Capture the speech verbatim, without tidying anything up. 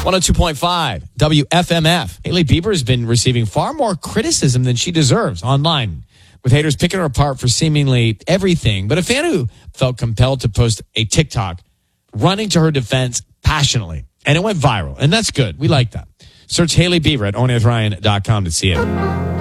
one oh two point five W F M F. Hailey Bieber has been receiving far more criticism than she deserves online, with haters picking her apart for seemingly everything. But a fan who felt compelled to post a TikTok running to her defense passionately. And it went viral. And that's good. We like that. Search Hailey Bieber at only with ryan dot com to see it.